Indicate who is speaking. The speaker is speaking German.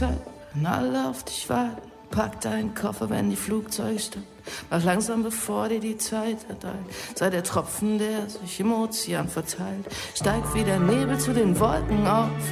Speaker 1: Zeit, wenn alle auf dich warten. Pack deinen Koffer, wenn die Flugzeuge starten. Mach langsam, bevor dir die Zeit erdeiht. Sei der Tropfen, der sich im Ozean verteilt. Steig wie der Nebel zu den Wolken auf.